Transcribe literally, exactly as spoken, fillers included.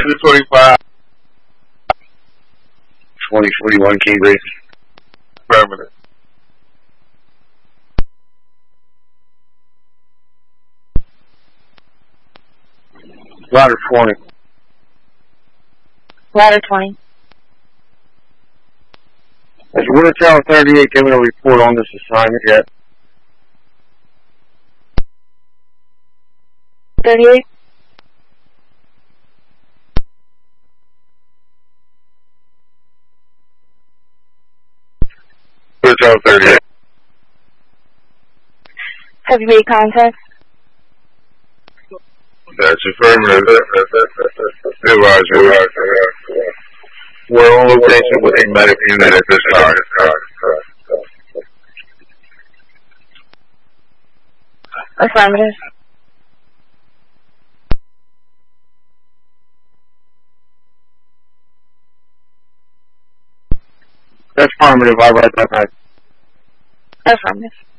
Ladder twenty-five. twenty forty-one Cambridge. Affirmative. Ladder twenty. Ladder twenty. Has Winter Tower thirty-eight given a report on this assignment yet? thirty-eight. Hotel thirty-eight. Have you made contact? That's affirmative. Supervisor. We're on location with a medic unit at this time. Affirmative. That's affirmative. I read that back. Affirmative.